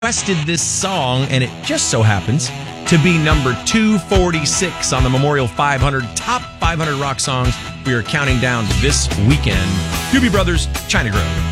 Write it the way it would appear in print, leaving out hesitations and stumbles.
requested this song, and it just so happens to be number 246 on the Memorial 500 Top 500 Rock Songs we are counting down this weekend. Doobie Brothers, China Grove.